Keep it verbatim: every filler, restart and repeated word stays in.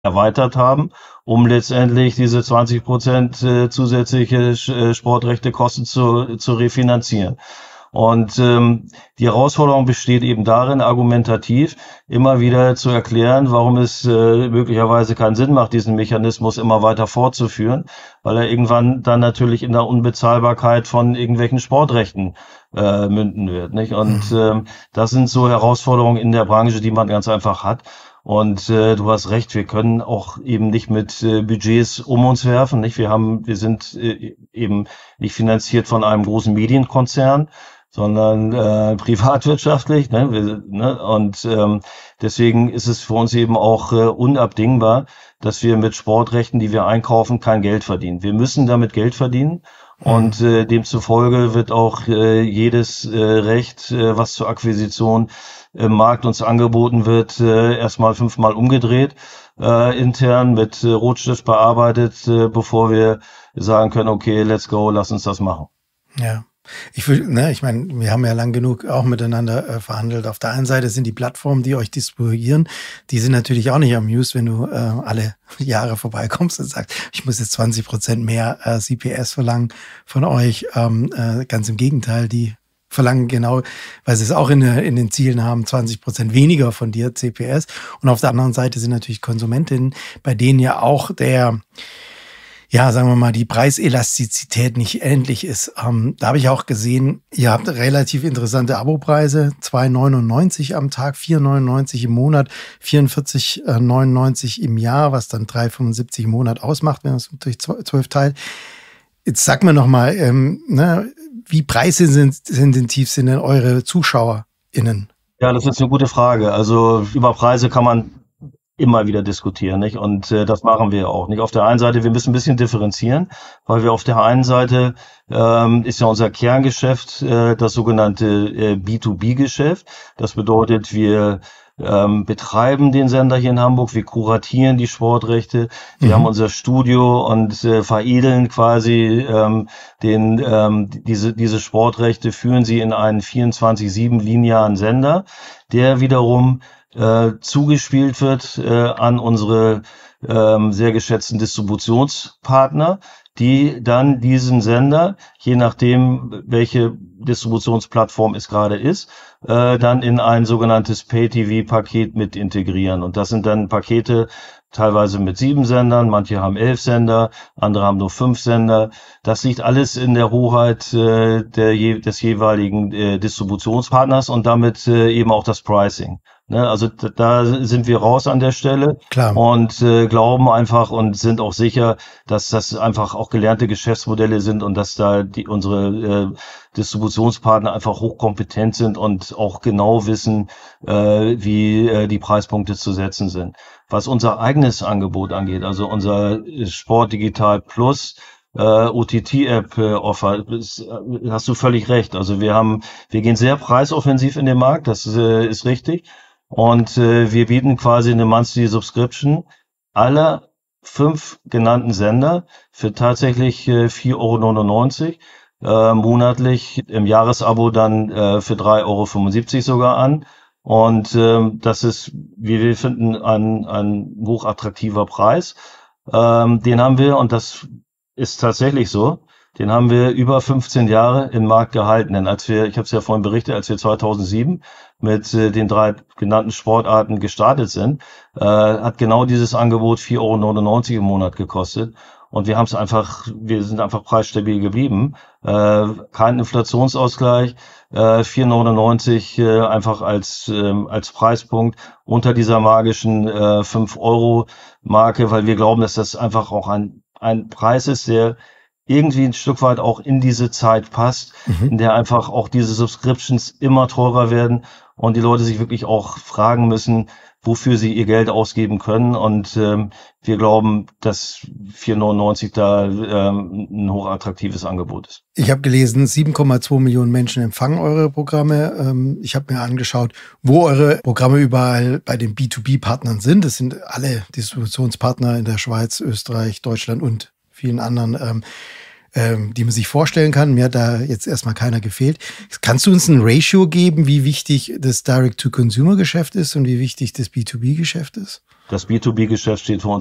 erweitert haben, um letztendlich diese zwanzig Prozent äh, zusätzliche äh, Sportrechtekosten zu, zu refinanzieren. Und ähm, die Herausforderung besteht eben darin, argumentativ immer wieder zu erklären, warum es äh, möglicherweise keinen Sinn macht, diesen Mechanismus immer weiter fortzuführen, weil er irgendwann dann natürlich in der Unbezahlbarkeit von irgendwelchen Sportrechten äh, münden wird, nicht? Und ähm, das sind so Herausforderungen in der Branche, die man ganz einfach hat. Und äh, du hast recht, wir können auch eben nicht mit äh, Budgets um uns werfen, nicht? Wir haben, wir sind äh, eben nicht finanziert von einem großen Medienkonzern, sondern äh, privatwirtschaftlich, ne? Wir, ne? Und ähm, deswegen ist es für uns eben auch äh, unabdingbar, dass wir mit Sportrechten, die wir einkaufen, kein Geld verdienen. Wir müssen damit Geld verdienen. Und äh, demzufolge wird auch äh, jedes äh, Recht, äh, was zur Akquisition im Markt uns angeboten wird, äh, erstmal fünfmal umgedreht, äh, intern mit äh, Rotstift bearbeitet, äh, bevor wir sagen können, okay, let's go, lass uns das machen. Ja. Ich will, ne, ich meine, wir haben ja lang genug auch miteinander äh, verhandelt. Auf der einen Seite sind die Plattformen, die euch distribuieren, die sind natürlich auch nicht amused, wenn du äh, alle Jahre vorbeikommst und sagst, ich muss jetzt zwanzig Prozent mehr äh, C P S verlangen von euch. Ähm, äh, ganz im Gegenteil, die verlangen genau, weil sie es auch in, in den Zielen haben, zwanzig Prozent weniger von dir C P S. Und auf der anderen Seite sind natürlich Konsumentinnen, bei denen ja auch der ja, sagen wir mal, die Preiselastizität nicht endlich ist. Ähm, da habe ich auch gesehen, ihr habt relativ interessante Abopreise, zwei neunundneunzig am Tag, vier neunundneunzig im Monat, vierundvierzig neunundneunzig im Jahr, was dann drei fünfundsiebzig im Monat ausmacht, wenn man es durch zwölf teilt. Jetzt sag mir noch mal, ähm, ne, wie preisintensiv sind denn eure ZuschauerInnen? Ja, das ist eine gute Frage. Also über Preise kann man immer wieder diskutieren, nicht? Und äh, das machen wir auch, nicht? Auf der einen Seite, wir müssen ein bisschen differenzieren, weil wir auf der einen Seite ähm, ist ja unser Kerngeschäft äh, das sogenannte äh, B zwei B-Geschäft. Das bedeutet, wir ähm, betreiben den Sender hier in Hamburg, wir kuratieren die Sportrechte, wir mhm. haben unser Studio und äh, veredeln quasi ähm, den ähm, diese diese Sportrechte, führen sie in einen vierundzwanzig sieben linearen Sender, der wiederum äh, zugespielt wird äh, an unsere ähm, sehr geschätzten Distributionspartner, die dann diesen Sender, je nachdem welche Distributionsplattform es gerade ist, äh, dann in ein sogenanntes Pay-T V-Paket mit integrieren. Und das sind dann Pakete teilweise mit sieben Sendern, manche haben elf Sender, andere haben nur fünf Sender. Das liegt alles in der Hoheit äh, der, des jeweiligen äh, Distributionspartners und damit äh, eben auch das Pricing. Ne, also da sind wir raus an der Stelle. Klar. Und äh, glauben einfach und sind auch sicher, dass das einfach auch gelernte Geschäftsmodelle sind und dass da die unsere äh, Distributionspartner einfach hochkompetent sind und auch genau wissen, äh, wie äh, die Preispunkte zu setzen sind. Was unser eigenes Angebot angeht, also unser Sport Digital Plus äh, O T T-App äh, Offer, ist, äh, hast du völlig recht. Also wir haben, wir gehen sehr preisoffensiv in den Markt, das äh, ist richtig. Und äh, wir bieten quasi eine Monthly Subscription aller fünf genannten Sender für tatsächlich äh, vier Euro neunundneunzig äh, monatlich, im Jahresabo dann äh, für drei Euro fünfundsiebzig sogar an. Und ähm, das ist, wie wir finden, ein, ein hochattraktiver Preis. Ähm, den haben wir, und das ist tatsächlich so, den haben wir über fünfzehn Jahre im Markt gehalten. Denn als wir, ich habe es ja vorhin berichtet, als wir zweitausendsieben mit äh, den drei genannten Sportarten gestartet sind, äh, hat genau dieses Angebot vier Euro neunundneunzig im Monat gekostet. Und wir haben es einfach, wir sind einfach preisstabil geblieben. Äh, kein Inflationsausgleich, äh, vier Euro neunundneunzig äh, einfach als äh, als Preispunkt unter dieser magischen äh, fünf Euro Marke, weil wir glauben, dass das einfach auch ein ein Preis ist, der irgendwie ein Stück weit auch in diese Zeit passt, mhm. in der einfach auch diese Subscriptions immer teurer werden und die Leute sich wirklich auch fragen müssen, wofür sie ihr Geld ausgeben können. Und ähm, wir glauben, dass vier Euro neunundneunzig da ähm, ein hochattraktives Angebot ist. Ich habe gelesen, sieben Komma zwei Millionen Menschen empfangen eure Programme. Ähm, ich habe mir angeschaut, wo eure Programme überall bei den B zwei B-Partnern sind. Das sind alle Distributionspartner in der Schweiz, Österreich, Deutschland und vielen anderen. Ähm, ähm, die man sich vorstellen kann. Mir hat da jetzt erstmal keiner gefehlt. Kannst du uns ein Ratio geben, wie wichtig das Direct-to-Consumer-Geschäft ist und wie wichtig das B zwei B-Geschäft ist? Das B zwei B-Geschäft steht für uns